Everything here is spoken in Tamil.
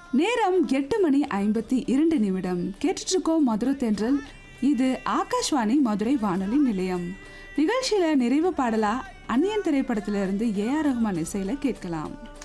நேரம் 8:52 கேட்டுட்டு இருக்கோம் மதுரை தென்றல். இது ஆகாஷ்வாணி மதுரை வானொலி நிலையம். நிகழ்ச்சியில நிறைவு பாடலா அந்நியன் திரைப்படத்திலிருந்து AR ரஹ்மான் இசையில கேட்கலாம்.